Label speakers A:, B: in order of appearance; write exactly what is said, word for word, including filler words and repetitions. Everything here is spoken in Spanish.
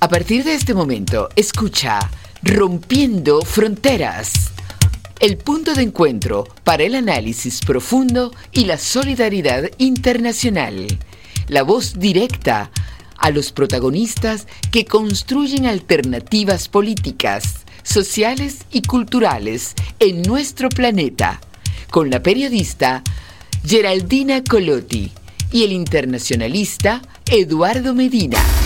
A: A partir de este momento, escucha Rompiendo Fronteras, el punto de encuentro para el análisis profundo y la solidaridad internacional. La voz directa a los protagonistas que construyen alternativas políticas, sociales y culturales en nuestro planeta, con la periodista Geraldina Colotti y el internacionalista Eduardo Medina.